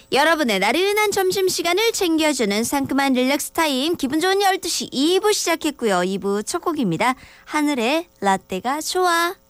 여러분의 나른한 점심시간을 챙겨주는 상큼한 릴렉스 타임 기분 좋은 12시 2부 시작했고요. 2부 첫 곡입니다. 하늘의 라떼가 좋아.